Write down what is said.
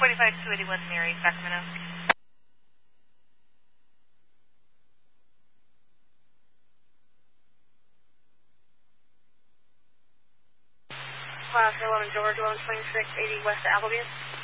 45281 Mary, Sacramento. Class 11 George, 112680 West Applebee's.